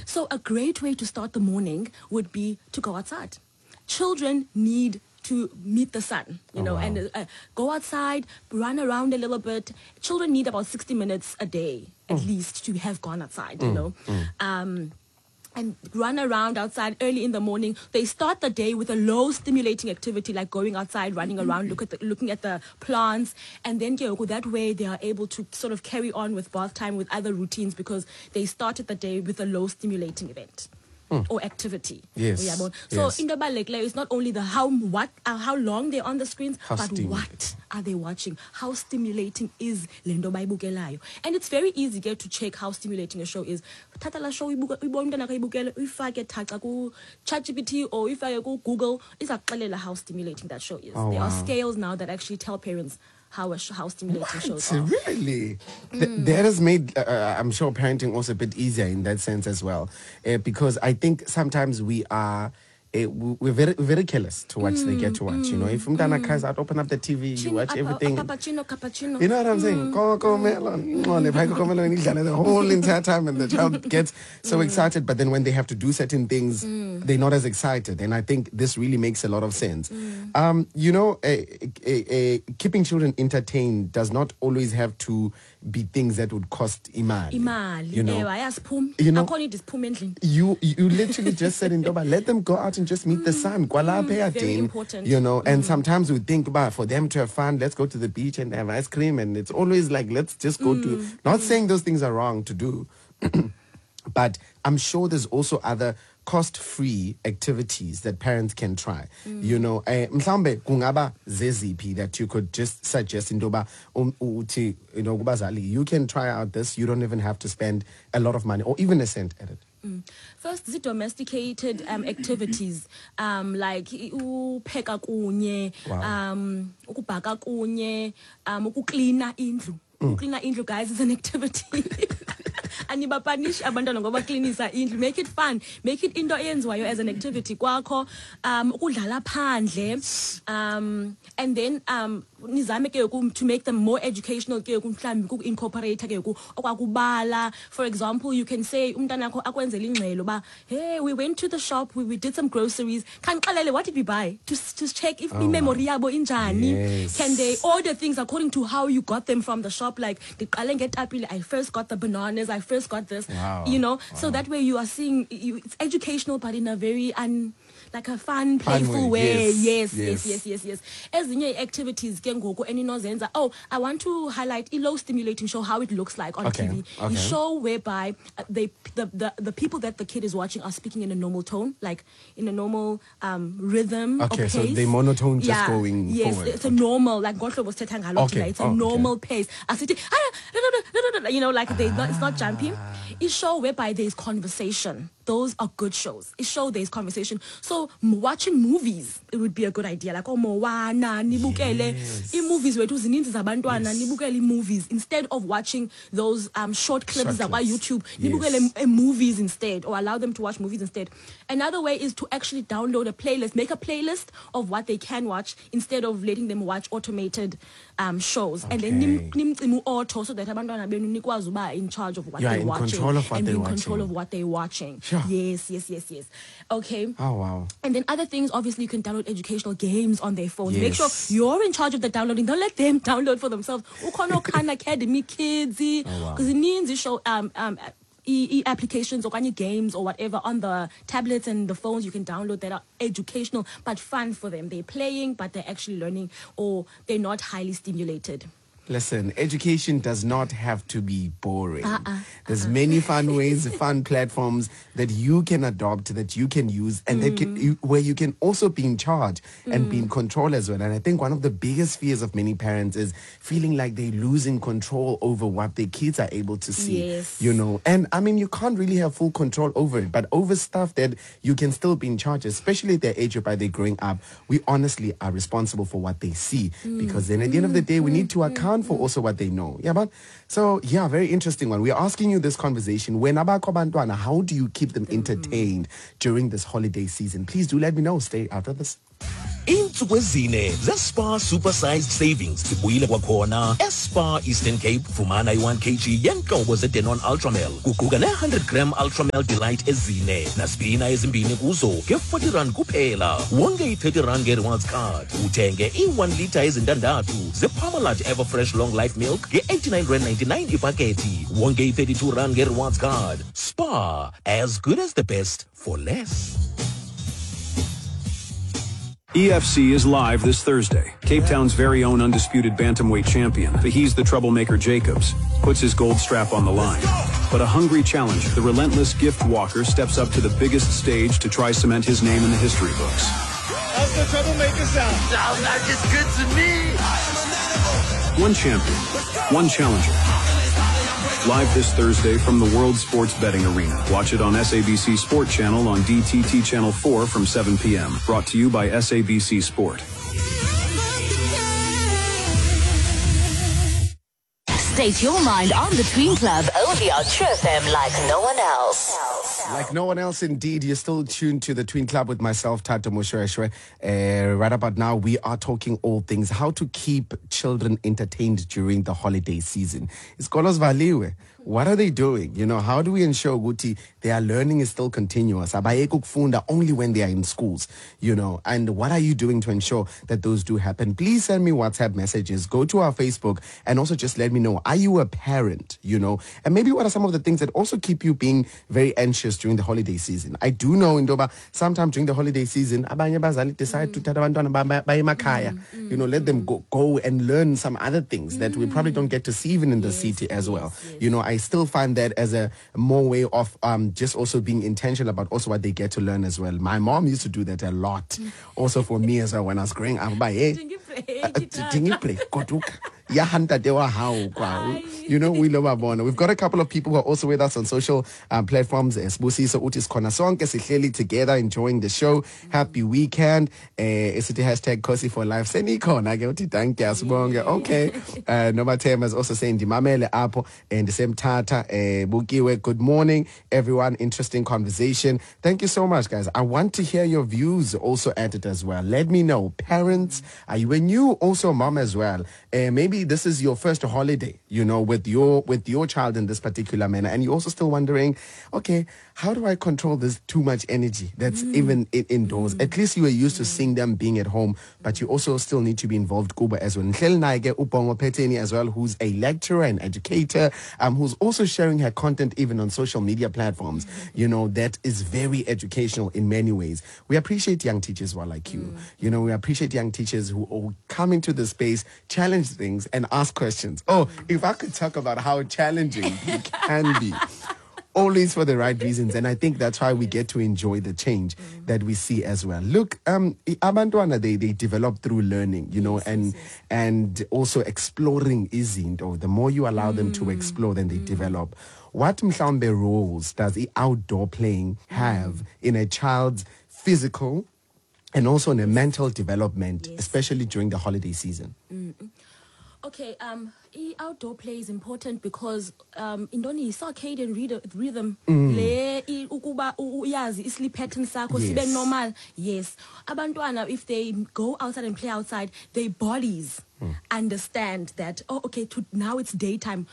So a great way to start the morning would be to go outside. Children need to meet the sun, and go outside, run around a little bit. Children need about 60 minutes a day at least to have gone outside, and run around outside early in the morning. They start the day with a low stimulating activity like going outside, running around, looking at the plants, and then that way they are able to sort of carry on with bath time, with other routines, because they started the day with a low stimulating event. Or activity. Yes. So in the ballet, it's not only the how long they're on the screens, but what are they watching? How stimulating is Lendo Baibukelayo? And it's very easy to check how stimulating a show is. Tata la show if I get ChatGPT or if I go Google, it's how stimulating that show is. There are scales now that actually tell parents how stimulating shows are. Really? That has made, I'm sure, parenting also a bit easier in that sense as well. Because I think sometimes we're very, very careless to what they get to watch. If Umdana cries out, open up the TV, you watch everything. Cappuccino. You know what I'm saying? The whole entire time, and the child gets so excited. But then when they have to do certain things, they're not as excited. And I think this really makes a lot of sense. Keeping children entertained does not always have to be things that would cost imali. You literally just said in Doba, let them go out and just meet the sun. Very important. And sometimes we think about for them to have fun, let's go to the beach and have ice cream, and it's always like, let's just go to, not saying those things are wrong to do, but I'm sure there's also other cost-free activities that parents can try. Mhlambe kungaba zeziphi that you could just suggest indoba kubazali, you can try out this, you don't even have to spend a lot of money or even a cent at it. First, the domesticated activities, like upheka kunye, ukubhaka kunye, ukuklina indlu. Uklina indlu, guys, is an activity. Anibapanish abantwana ngoba cleanisa indlu. Make it fun. Make it into eyenziwayo as an activity kwakho. Ukudlala phandle. And then nizame to make them more educational incorporate okwakubala. For example, you can say umntana wakho akwenzela ingxelo ba, hey, we went to the shop, we did some groceries. What did we buy? To check if memory yabo injani. Yes. Can they order things according to how you got them from the shop? Like I first got the bananas, I first got this. So that way you are seeing it's educational but in a very like a fun, playful way. Yes. As the activities can go any nozenza. I want to highlight a low stimulating show, how it looks like on TV. A show whereby the people that the kid is watching are speaking in a normal tone, like in a normal rhythm. Okay, or pace. So they monotone just going forward. Yes, it's a normal, like Godfrey was telling it's a normal pace. It's not jumping. It's a show whereby there's conversation. Those are good shows. It's show there's conversation. So watching movies, it would be a good idea. Like Moana, nibukele movies where zininzi zabantwana, nibukele movies instead of watching those short clips that on YouTube. Nibukele movies instead, or allow them to watch movies instead. Another way is to actually download a playlist, make a playlist of what they can watch instead of letting them watch automated shows. And then nimcimu auto so that abantwana benu nikwazi uba in charge of what they're watching and be in control of what they're watching. Sure. Yes. Okay. Oh, wow. And then other things, obviously, you can download educational games on their phones. Make sure you're in charge of the downloading. Don't let them download for themselves. Ukono Khan Academy Kids. Because it means you show applications or any games or whatever on the tablets and the phones you can download that are educational but fun for them. They're playing, but they're actually learning, or they're not highly stimulated. Listen, education does not have to be boring. There's many fun ways, fun platforms that you can adopt, that you can use, and where you can also be in charge and be in control as well. And I think one of the biggest fears of many parents is feeling like they're losing control over what their kids are able to see. Yes. And I mean, you can't really have full control over it, but over stuff that you can still be in charge, especially at their age or by they're growing up, we honestly are responsible for what they see. Because then at the end of the day, we need to account for also what they know. Very interesting one. We're asking you this conversation. When abakho bantwana, how do you keep them entertained during this holiday season? Please do let me know. Stay after this. Iintsuku ezine ze-Spar Supersized Savings zibuyile kwakhona. eSpar Eastern Cape fumana i-1 kg yeentlobo zeDenon Ultramel kuquka ne-100 gram Ultramel Delight ezine naspina ezimbini kuzo nge-R40 kuphela. Wonke i-R30 nge-rewards card. Uthenge i-1 litre ezintandathu ze-Parmalat Everfresh Long Life Milk nge-R89.99 ipakethi. Wonke i-R32 nge-rewards card. Spar, as good as the best for less. EFC is live this Thursday. Cape Town's very own undisputed bantamweight champion, Fahis the Troublemaker Jacobs, puts his gold strap on the line. But a hungry challenger, the relentless Gift Walker, steps up to the biggest stage to try cement his name in the history books. How's the Troublemaker sound? Sounds like it's good to me. One champion, one challenger. Live this Thursday from the World Sports Betting Arena. Watch it on SABC Sport Channel on DTT Channel 4 from 7 p.m. Brought to you by SABC Sport. State your mind on the Tween Club, only on True FM like no one else. Like no one else, indeed. You're still tuned to the Tween Club with myself, Tato Moshweshwe. Right about now, we are talking all things how to keep children entertained during the holiday season. Iskolos valiwe. What are they doing? You know, how do we ensure Guti their learning is still continuous? Abayeke ukufunda only when they are in schools, you know, and what are you doing to ensure that those do happen? Please send me WhatsApp messages. Go to our Facebook and also just let me know, are you a parent, you know, and maybe what are some of the things that also keep you being very anxious during the holiday season? I do know, Ndoba, sometimes during the holiday season, abanye bazali decide to tell abantwana baye emakhaya, you know, let them go and learn some other things that we probably don't get to see even in the city as well. You know, I still find that as a more way of just also being intentional about also what they get to learn as well. My mom used to do that a lot. Also for me as well when I was growing up. You know, we love Abona. We've got a couple of people who are also with us on social platforms. Busiso Utis Konasonke, Sihleli together, enjoying the show. Happy weekend. Isiti hashtag Kosi for life. Seniko, Nagoti Tankia, okay. Novatem is also saying Dimamele Apo and the same Tata. Bukiwe, good morning, everyone. Interesting conversation. Thank you so much, guys. I want to hear your views also at it as well. Let me know. Parents, are you a new also mom as well? Maybe this is your first holiday, you know, with your child in this particular manner, and you're also still wondering, okay, how do I control this too much energy that's even indoors? At least you are used to seeing them being at home, but you also still need to be involved, Kuba, as well. Nhleli Naige Upongo Peteni as well, who's a lecturer and educator, who's also sharing her content even on social media platforms, you know, that is very educational in many ways. We appreciate young teachers who are like you. You know, we appreciate young teachers who come into the space, challenge things, and ask questions. Oh, if I could talk about how challenging it can be. Always for the right reasons, and I think that's why we get to enjoy the change that we see as well. Look, abantwana they develop through learning, you know, and also exploring izinto. The more you allow them to explore, then they develop. What mhlawumbe roles does the outdoor playing have in a child's physical and also in a mental development, especially during the holiday season? Okay, outdoor play is important because indoni circadian rhythm le ukuba uyazi sleep pattern sakho sibe normal. Yes, abantwana, if they go outside and play outside, their bodies understand that, oh, okay, now it's daytime.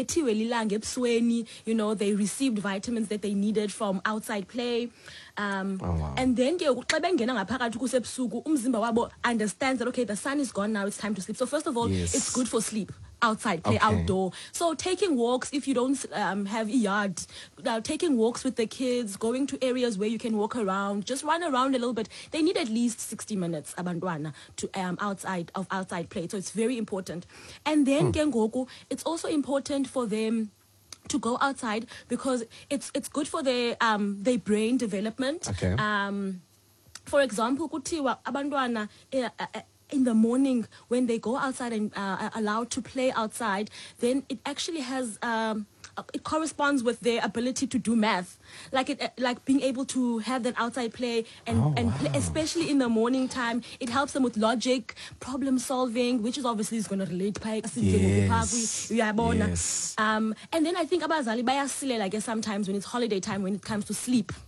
You know, they received vitamins that they needed from outside play. And then umzimba wabo understands that, okay, the sun is gone now, it's time to sleep. So first of all, it's good for sleep. Outside, play outdoor. So taking walks, if you don't have a yard, taking walks with the kids, going to areas where you can walk around, just run around a little bit. They need at least 60 minutes, abantwana, to outside play. So it's very important. And then Gengoku, it's also important for them to go outside because it's good for their brain development. Okay. For example, kutiwa abantwana in the morning when they go outside and are allowed to play outside, then it actually has it corresponds with their ability to do math, like being able to have that outside play and play, especially in the morning time. It helps them with logic, problem solving, which is obviously is going to relate. Yes. And then I think abazali bayasilela, I guess, sometimes when it's holiday time, when it comes to sleep.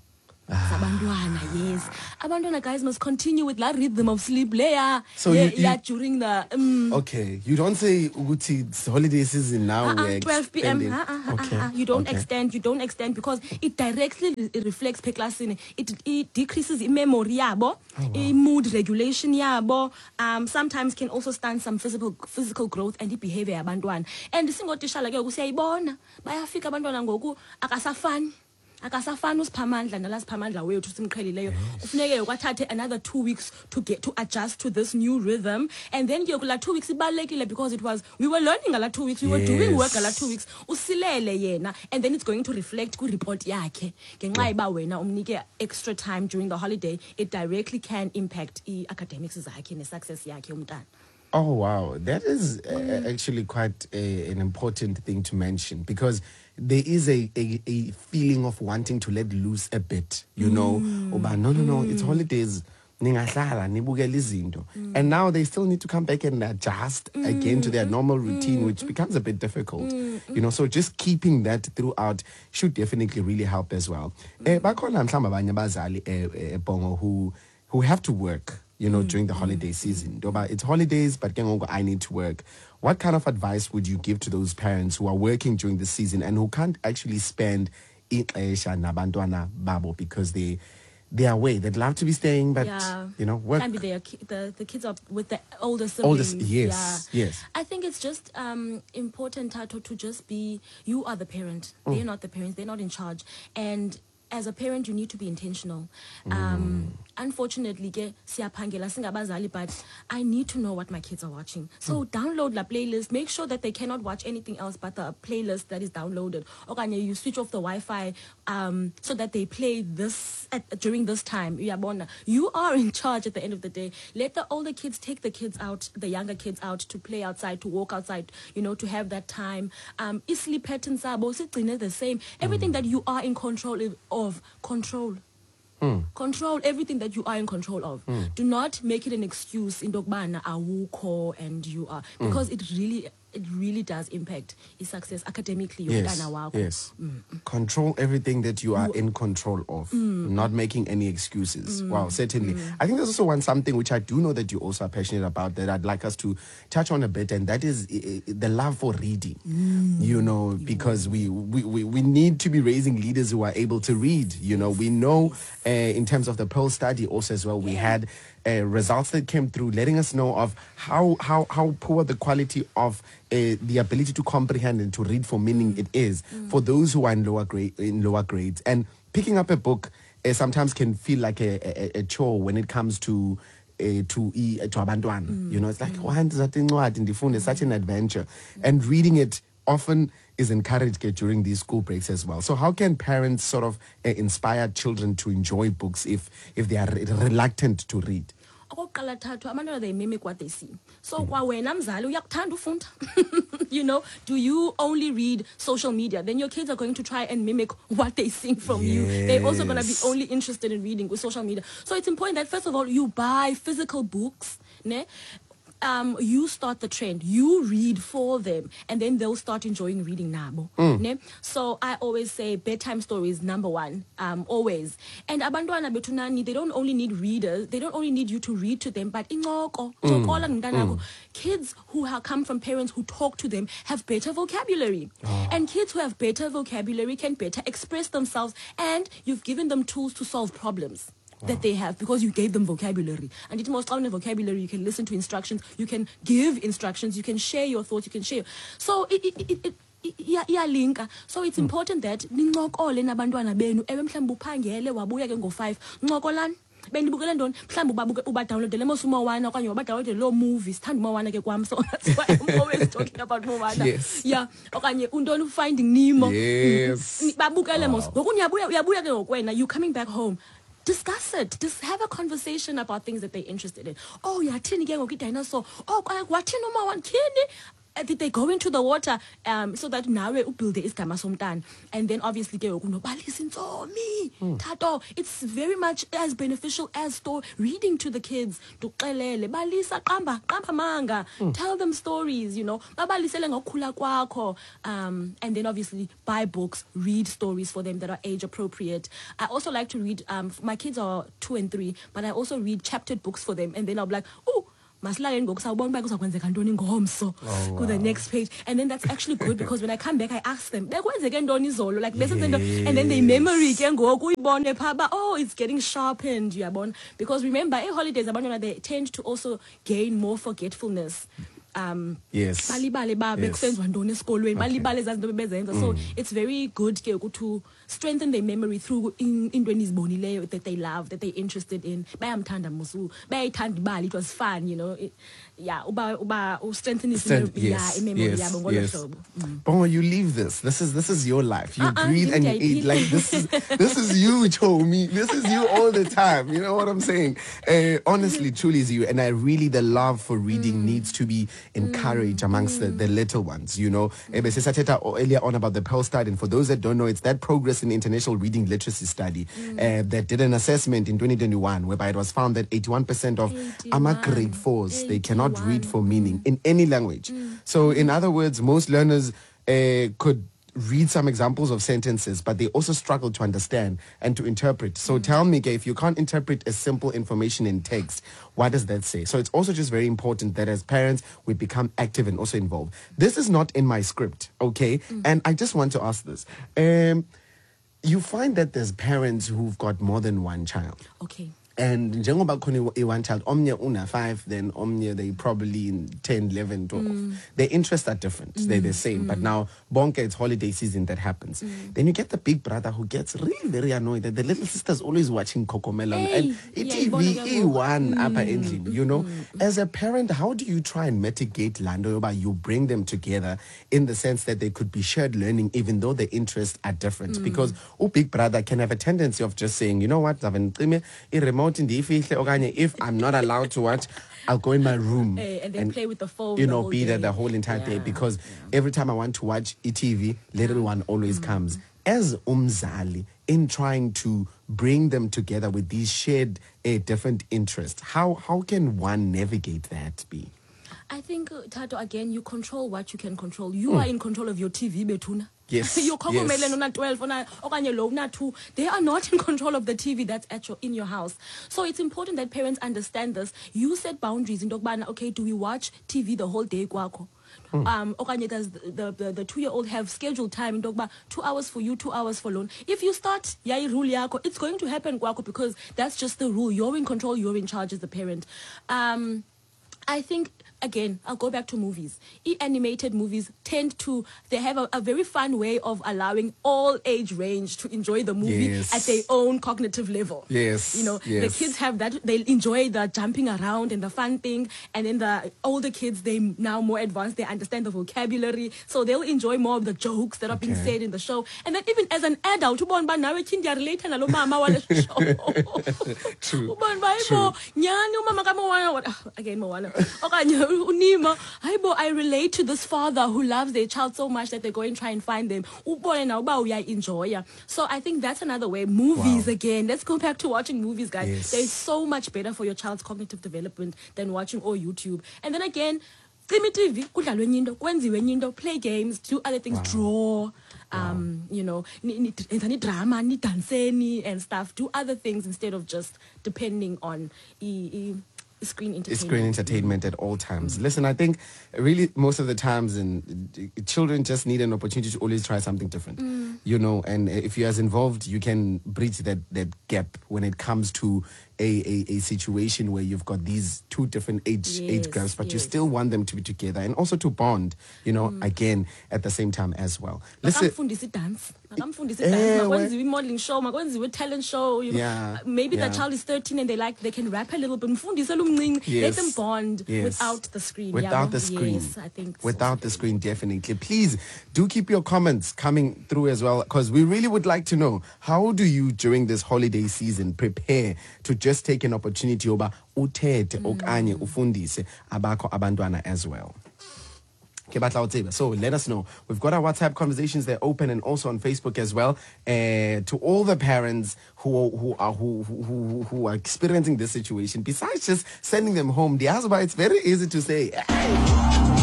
Sabantwana, yes. Abantwana, guys, must continue with that rhythm of sleep layer. So during the okay, you don't say Uguti, it's holiday season now. 12 p.m. You don't Okay. extend because it directly reflects peklasini. It decreases memory yabo, mood regulation yabo. Sometimes can also stunt some physical growth and behavior yabantwana. And singotishala ke kusiyayibona bayafika abantwana ngoku akasafani usiphamandla nalasiphamandla wethu simqhelileyo kufuneke kwathathe another 2 weeks to adjust to this new rhythm, and then ke kula 2 weeks ibalekile because we were learning ngala 2 weeks, we were doing work ngala 2 weeks, usilele yena, and then it's going to reflect ku report yakhe ngenxa iba wena umnike extra time during the holiday. It directly can impact academics zakhe ne success yakhe umntana. Oh, wow. That is actually quite an important thing to mention, because there is a feeling of wanting to let loose a bit, you know. But no, it's holidays. And now they still need to come back and adjust again to their normal routine, which becomes a bit difficult, you know. So just keeping that throughout should definitely really help as well. Bakhona mhlawumbe abanye abazali Bongo who have to work, you know, during the holiday season. It's holidays, but I need to work. What kind of advice would you give to those parents who are working during the season and who can't actually spend nabantwana babo because they are away? They'd love to be staying, but you know, work. Can be the kids are with the older siblings. Yes. I think it's just important, Tato, to just be, you are the parent. They're not the parents. They're not in charge. And as a parent, you need to be intentional. Unfortunately, siyaphangela singabazali, but I need to know what my kids are watching. So download the playlist. Make sure that they cannot watch anything else but the playlist that is downloaded. Okay, you switch off the Wi-Fi so that they play this during this time. You are in charge at the end of the day. Let the older kids take the kids out, the younger kids out to play outside, to walk outside, you know, to have that time. Sleep patterns are both the same. Everything that you are in control of, control. Control everything that you are in control of. Do not make it an excuse in Dogbana awuko and you are, because it really does impact his success academically. Yes. Control everything that you are in control of, not making any excuses. Wow, certainly. I think there's also something which I do know that you also are passionate about that I'd like us to touch on a bit, and that is the love for reading. You know, because we need to be raising leaders who are able to read. You know, we know in terms of the Pearl study also as well, we had results that came through letting us know of how poor the quality of the ability to comprehend and to read for meaning it is for those who are in lower grades. And picking up a book sometimes can feel like a chore when it comes to abantwana. You know, it's like such an adventure, and reading it often is encouraged during these school breaks as well. So how can parents sort of inspire children to enjoy books if they are reluctant to read? They mimic what they see. So you know, do you only read social media? Then your kids are going to try and mimic what they see from you. They're also going to be only interested in reading with social media. So it's important that first of all you buy physical books, ne? You start the trend, you read for them, and then they'll start enjoying reading nabo. So I always say bedtime stories number one, always. And abantwana betunani, they don't only need readers, they don't only need you to read to them, but kids who have come from parents who talk to them have better vocabulary. And kids who have better vocabulary can better express themselves, and you've given them tools to solve problems that they have because you gave them vocabulary. And it's most common vocabulary. You can listen to instructions, you can give instructions, you can share your thoughts, you can share. So so it's important that nincokole nabantwana benu ewe mhlawumbe uphangele wabuya ke ngo5 ncokolani bendibukele ntoni mhlawumbe ubadownloadele mos uMoana okanye wabadownloadele lo movie sithanda uMoana ke kwam, so that's why I'm always talking about Moana. Yeah, okanye untoni Finding Nemo. Babukele mos ngoku uyabuya ke ngokwena, you coming back home. Discuss it. Just have a conversation about things that they're interested in. Oh, yeah, tini ke ngoku dinosaur. Oh, wathini uMoana kini? did they go into the water so that nawe ubuilde isigama somntana? And then obviously ke ukunobalisa intsomi tato, it's very much as beneficial as reading to the kids. Tuxelele balisa qamba manga, tell them stories, babalisele ngokhula kwakho, and then obviously buy books, read stories for them that are age appropriate. I also like to read, my kids are 2 and 3, but I also read chaptered books for them, and then I'll be like, oh, go the next page, and then that's actually good because when I come back I ask them like and then they memory can go oh, it's getting sharpened, because remember holidays they tend to also gain more forgetfulness. Yes. So it's very good to strengthen their memory through that they love, that they're interested in. It was fun, strengthen his memory. Yes. Bongo, you leave this. This is your life. You breathe and you eat. Like this is you, Chomi. This is you all the time. You know what I'm saying? Honestly, truly is you. And the love for reading needs to be encouraged amongst the little ones. Earlier on about the Pearl Study, and for those that don't know, it's that Progress in International Reading Literacy Study that did an assessment in 2021 whereby it was found that 81% of grade 4s, they cannot read for meaning in any language. So in other words, most learners could read some examples of sentences, but they also struggle to understand and to interpret. So tell me, if you can't interpret a simple information in text, what does that say? So it's also just very important that as parents, we become active and also involved. This is not in my script, okay? And I just want to ask this. You find that there's parents who've got more than one child. Okay. And njengoba khona one child, omnye una 5, then omnye they probably in 10, 11, 12. Their interests are different. They're the same. But now, bonke, it's holiday season that happens. Then you get the big brother who gets really very annoyed that the little sister's always watching Cocomelon. And one upper ending, As a parent, how do you try and mitigate Lando by you bring them together in the sense that they could be shared learning even though the interests are different? Because big brother can have a tendency of just saying, you know what, if I'm not allowed to watch, I'll go in my room and then play with the phone, be there the whole entire day, because every time I want to watch ETV, little one always comes. As umzali, in trying to bring them together with these shared different interests, how can one navigate that, B? I think, Tato, again, you control what you can control. You are in control of your TV, Betuna. Yes. Your yes. 12, they are not in control of the TV that's in your house. So it's important that parents understand this. You set boundaries in Dogbana. Okay, do we watch TV the whole day, Kwako? Does the 2-year-old have scheduled time in Dogba, 2 hours for you, 2 hours for loan? If you start rule yako, it's going to happen, Kwako, because that's just the rule. You're in control, you're in charge as the parent. I think, again, I'll go back to movies. Animated movies they have a very fun way of allowing all age range to enjoy the movie at their own cognitive level. Yes. The kids have that, they enjoy the jumping around and the fun thing. And then the older kids, they now more advanced, they understand the vocabulary. So they'll enjoy more of the jokes that are being said in the show. And then even as an adult, True. I relate to this father who loves their child so much that they go and try and find them. So I think that's another way. Movies again. Let's go back to watching movies, guys. Yes. They're so much better for your child's cognitive development than watching all YouTube. And then again, TV, play games, do other things, draw. Drama, dancing and stuff. Do other things instead of just depending on screen entertainment at all times. Listen, I think really most of the times children just need an opportunity to always try something different, and if you're as involved, you can bridge that gap when it comes to a situation where you've got these two different age groups, but you still want them to be together and also to bond, again, at the same time as well. Listen, modeling show, talent show. Maybe the child is 13 and they can rap a little bit. Let them bond without the screen. Without the screen. Yes, I think without the screen, definitely. Please do keep your comments coming through as well, because we really would like to know, how do you during this holiday season prepare to just take an opportunity over uthethe okanye ufundise abakho abantwana as well? Okay, but so let us know. We've got our WhatsApp conversations there open and also on Facebook as well. To all the parents who are experiencing this situation, besides just sending them home, it's very easy to say, hey,